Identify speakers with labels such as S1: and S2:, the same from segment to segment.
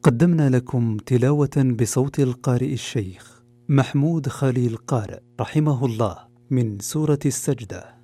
S1: قدمنا لكم تلاوة بصوت القارئ الشيخ محمود خليل قارئ رحمه الله من سورة السجدة.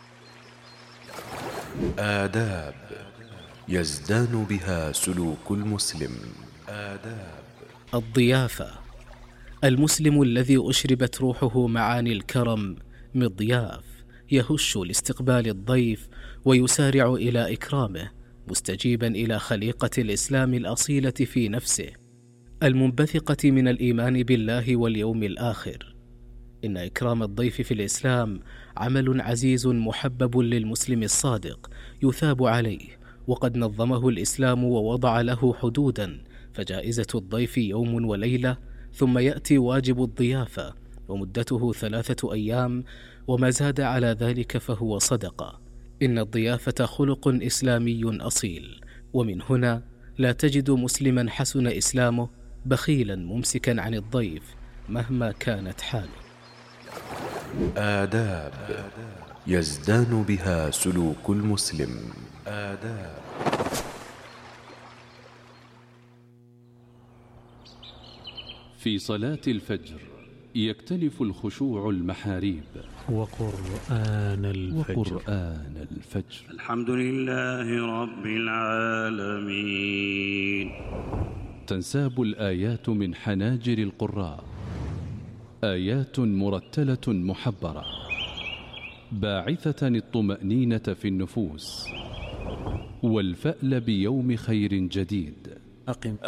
S2: آداب يزدان بها سلوك المسلم. آداب
S3: الضيافة. المسلم الذي أشربت روحه معاني الكرم مضياف، يهش لاستقبال الضيف ويسارع إلى إكرامه، مستجيبا إلى خليقة الإسلام الأصيلة في نفسه المنبثقة من الإيمان بالله واليوم الآخر. إن إكرام الضيف في الإسلام عمل عزيز محبب للمسلم الصادق يثاب عليه، وقد نظمه الإسلام ووضع له حدودا، فجائزة الضيف يوم وليلة، ثم يأتي واجب الضيافة ومدته 3 أيام، وما زاد على ذلك فهو صدقة. إن الضيافة خلق إسلامي أصيل، ومن هنا لا تجد مسلما حسن إسلامه بخيلا ممسكا عن الضيف مهما كانت حاله.
S2: آداب يزدان بها سلوك المسلم. آداب.
S4: في صلاة الفجر يختلف الخشوع المحاريب.
S5: وقرآن الفجر.
S6: الحمد لله رب العالمين.
S4: تنساب الآيات من حناجر القراء، آيات مرتلة محبرة باعثة الطمأنينة في النفوس والفأل بيوم خير جديد.